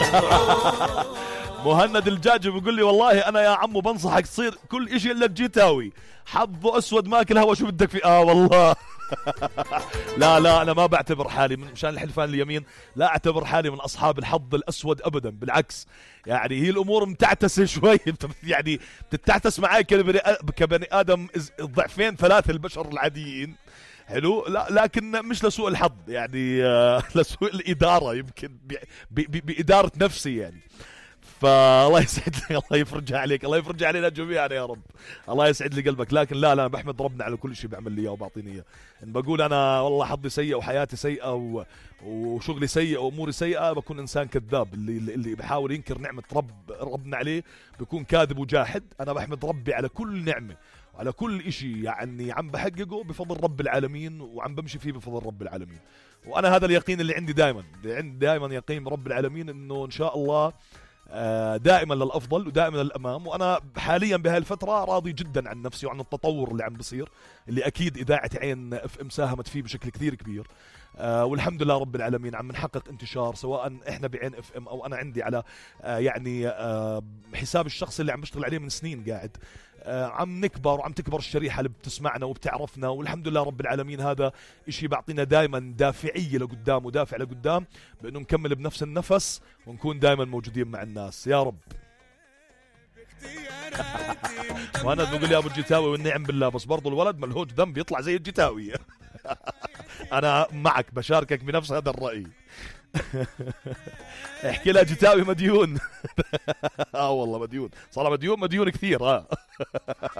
مهند الجاجي بيقول لي والله انا يا عمو بنصحك تصير كل اشي الا جيتاوي، حظه اسود ماكل هوا، شو بدك فيه؟ والله. لا انا ما بعتبر حالي مشان الحلفان اليمين، لا اعتبر حالي من اصحاب الحظ الاسود ابدا، بالعكس يعني هي الامور متعتسه شوي. يعني بتتعتس معي كبني ادم ضعفين ثلاثه البشر العاديين. حلو، لا لكن مش لسوء الحظ يعني، لسوء الاداره يمكن، باداره نفسي يعني. فالله يسعد لي، الله يفرجها عليك، الله يفرجها علينا جميعا يا رب. الله يسعد لي قلبك. لكن لا انا بحمد ربنا على كل شيء بيعمل لي اياه وبعطيني اياه. ان بقول انا والله حظي سيء وحياتي سيئه وشغلي سيء واموري سيئه، بكون انسان كذاب. اللي بحاول ينكر نعمه ربنا عليه بكون كاذب وجاحد. انا بحمد ربي على كل نعمه وعلى كل إشي يعني عم بحققه بفضل رب العالمين، وعم بمشي فيه بفضل رب العالمين. وانا هذا اليقين اللي عندي دائما يقين رب العالمين انه ان شاء الله دائما للأفضل ودائما للأمام. وأنا حاليا بهاي الفترة راضي جدا عن نفسي وعن التطور اللي عم بصير، اللي أكيد إذاعة عين اف ام ساهمت فيه بشكل كثير كبير. والحمد لله رب العالمين عم نحقق انتشار، سواء إحنا بعين اف ام أو أنا عندي على يعني حساب الشخص اللي عم بشتغل عليه من سنين قاعد. عم نكبر وعم تكبر الشريحة اللي بتسمعنا وبتعرفنا، والحمد لله رب العالمين. هذا إشي بعطينا دائما دافعية لقدام ودافع لقدام، بأنه نكمل بنفس النفس ونكون دائما موجودين مع الناس يا رب. وانا بقول يا ابو الجتاوي والنعم بالله، بس برضو الولد ملهوج ذنب يطلع زي الجتاوي. انا معك بشاركك بنفس هذا الرأي. احكي لها جتاوي مديون. والله مديون، صار مديون كثير.